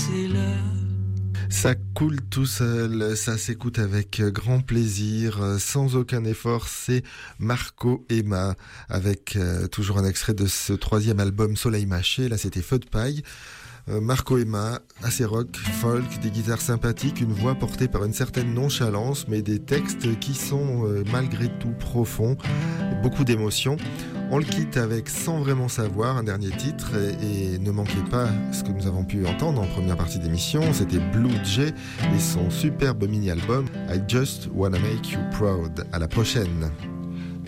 c'est l'heure. Ça coule tout seul, ça s'écoute avec grand plaisir, sans aucun effort. C'est Marco Emma, avec toujours un extrait de ce troisième album Soleil Mâché. Là, c'était Feu de paille. Marco Emma, assez rock, folk, des guitares sympathiques, une voix portée par une certaine nonchalance, mais des textes qui sont malgré tout profonds, beaucoup d'émotions. On le quitte avec Sans vraiment savoir, un dernier titre, et ne manquez pas ce que nous avons pu entendre en première partie d'émission, c'était Blue Jay et son superbe mini-album I Just Wanna Make You Proud. À la prochaine.